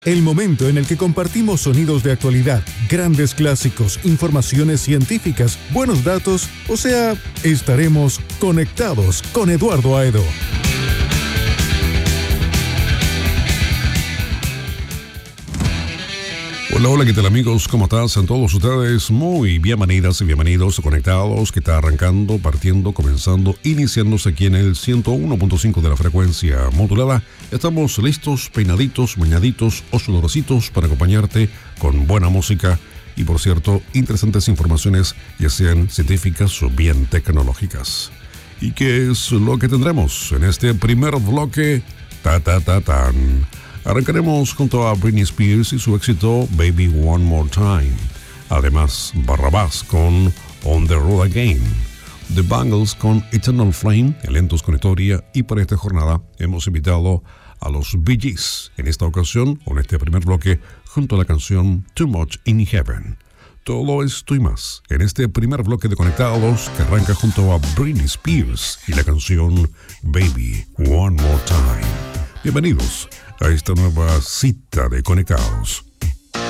El momento en el que compartimos sonidos de actualidad, grandes clásicos, informaciones científicas, buenos datos, o sea, estaremos conectados con Eduardo Aedo. Hola, hola, ¿qué tal amigos? ¿Cómo están? Sean todos ustedes muy bienvenidas y bienvenidos a Conectados, que está arrancando, partiendo, comenzando, iniciándose aquí en el 101.5 de la frecuencia modulada. Estamos listos, peinaditos, bañaditos o sudorositos para acompañarte con buena música y, por cierto, interesantes informaciones, ya sean científicas o bien tecnológicas. ¿Y qué es lo que tendremos en este primer bloque? Tan. Arrancaremos junto a Britney Spears y su éxito Baby One More Time. Además, Barrabás con On the Road Again. The Bangles con Eternal Flame, Lentos con Historia. Y para esta jornada hemos invitado a los Bee Gees. En esta ocasión, con este primer bloque, junto a la canción Too Much in Heaven. Todo esto y más en este primer bloque de Conectados, que arranca junto a Britney Spears y la canción Baby One More Time. Bienvenidos a esta nueva cita de Conectados.